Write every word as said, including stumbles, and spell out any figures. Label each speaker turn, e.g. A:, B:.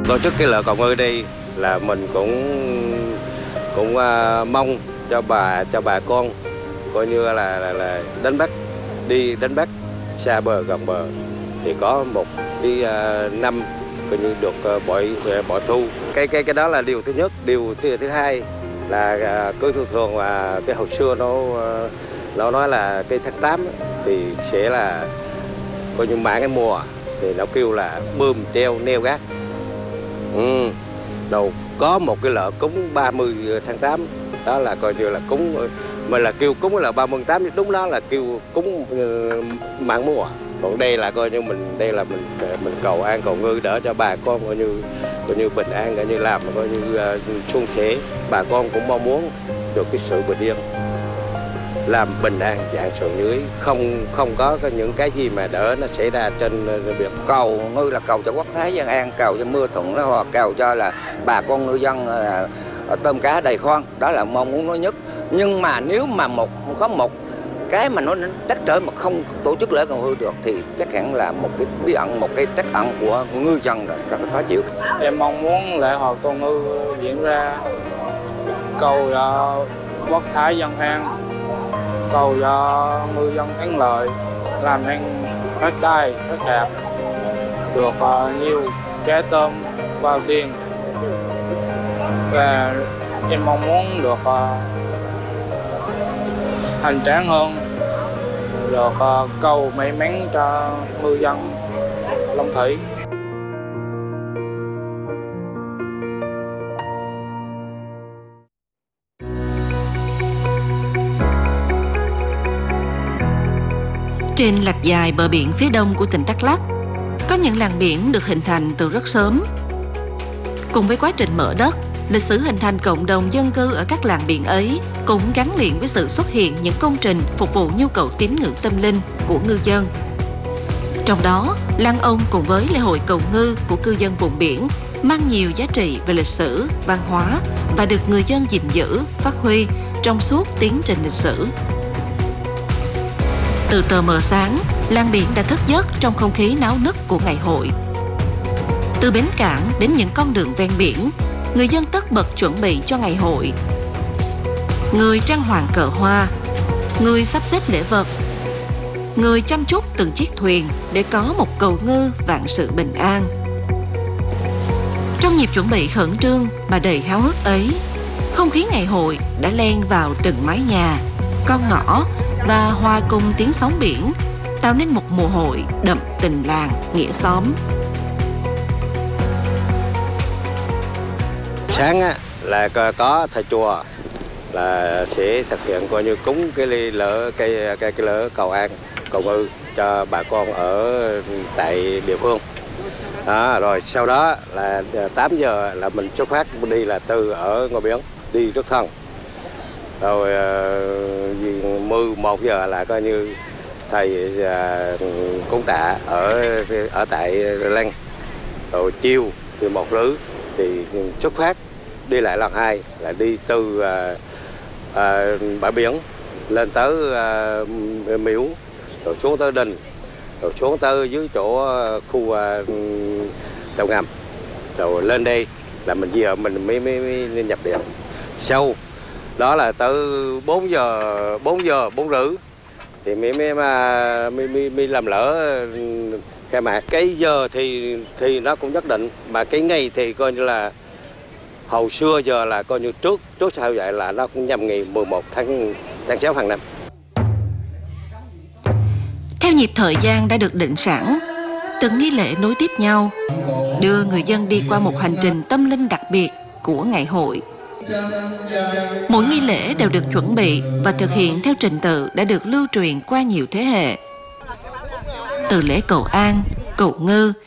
A: Tổ chức cái lễ cầu ngư đi là mình cũng cũng uh, mong cho bà cho bà con coi như là, là là đánh bắt, đi đánh bắt xa bờ gần bờ thì có một cái uh, năm coi như được uh, bội bội thu. Cái cái cái đó là điều thứ nhất. Điều thứ, thứ hai là uh, cứ thường thường là cái hồi xưa nó uh, nó nói là cái tháng tám thì sẽ là coi như mãn cái mùa thì nó kêu là bơm treo neo gác. Ừ. Đầu có một cái lễ cúng ba mươi tháng tám, đó là coi như là cúng, mà là kêu cúng là ba mươi tháng tám thì đúng đó là kêu cúng uh, mãn mùa. Còn đây là coi như mình đây là mình mình cầu an cầu ngư đỡ cho bà con coi như coi như bình an, coi như làm coi như uh, suôn sẻ. Bà con cũng mong muốn được cái sự bình yên, làm bình an dạng sườn dưới, không không có những cái gì mà đỡ nó xảy ra trên biển.
B: Cầu ngư là cầu cho quốc thái dân an, cầu cho mưa thuận nó, hoặc cầu cho là bà con ngư dân là tôm cá đầy khoang, đó là mong muốn nói nhất. Nhưng mà nếu mà một có một cái mà nó trắc trở mà không tổ chức lễ cầu ngư được thì chắc hẳn là một cái bí ẩn, một cái trắc ẩn của ngư dân là rất là khó chịu.
C: Em mong muốn lễ hội cầu ngư diễn ra, cầu cho quốc thái dân an, cầu cho ngư dân thắng lợi, làm nên phát tài phát đạt, được uh, nhiều cá tôm vào thuyền. Và em mong muốn được uh, hoành tráng hơn, được uh, cầu may mắn cho ngư dân Long Thủy.
D: Trên lạch dài bờ biển phía đông của tỉnh Đắk Lắk, có những làng biển được hình thành từ rất sớm. Cùng với quá trình mở đất, lịch sử hình thành cộng đồng dân cư ở các làng biển ấy cũng gắn liền với sự xuất hiện những công trình phục vụ nhu cầu tín ngưỡng tâm linh của ngư dân. Trong đó, Lăng Ông cùng với lễ hội cầu ngư của cư dân vùng biển mang nhiều giá trị về lịch sử, văn hóa và được người dân gìn giữ, phát huy trong suốt tiến trình lịch sử. Từ tờ mờ sáng, làng biển đã thức giấc trong không khí náo nức của ngày hội. Từ bến cảng đến những con đường ven biển, người dân tất bật chuẩn bị cho ngày hội. Người trang hoàng cờ hoa, người sắp xếp lễ vật, người chăm chút từng chiếc thuyền để có một cầu ngư vạn sự bình an. Trong nhịp chuẩn bị khẩn trương mà đầy háo hức ấy, không khí ngày hội đã len vào từng mái nhà, con ngõ và hòa cùng tiếng sóng biển, tạo nên một mùa hội đậm tình làng, nghĩa xóm.
A: Sáng á, là có thầy chùa là sẽ thực hiện coi như cúng cái lễ cái cái cái lễ cầu an cầu ngư cho bà con ở tại địa phương. Đó, rồi sau đó là tám giờ là mình xuất phát đi, là từ ở ngoài biển đi rất thân. Rồi mười một giờ là coi như thầy cúng tạ ở ở tại Lăng. Rồi chiều thì một rưỡi thì xuất phát đi lại lần hai, là đi từ à, à, bãi biển lên tới à, miếu, rồi xuống tới đình, rồi xuống tới dưới chỗ khu à, tàu ngầm, rồi lên đây là mình giờ mình mới, mới, mới nhập điện. Sau đó là tới bốn giờ bốn giờ bốn rưỡi thì mới mới mà mới, mới, mới làm lỡ khai mạc. Cái giờ thì thì nó cũng nhất định, mà cái ngày thì coi như là hồi xưa giờ là coi như trước trước sau vậy là nó cũng nhằm ngày mười một tháng sáu hàng năm.
D: Theo nhịp thời gian đã được định sẵn, từng nghi lễ nối tiếp nhau, đưa người dân đi qua một hành trình tâm linh đặc biệt của ngày hội. Mỗi nghi lễ đều được chuẩn bị và thực hiện theo trình tự đã được lưu truyền qua nhiều thế hệ. Từ lễ cầu an, cầu ngư